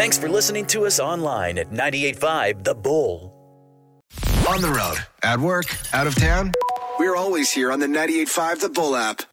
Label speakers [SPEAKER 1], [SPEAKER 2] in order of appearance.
[SPEAKER 1] Thanks for listening to us online at 98.5 The Bull.
[SPEAKER 2] On the road, at work, out of town, we're always here on the 98.5 The Bull app.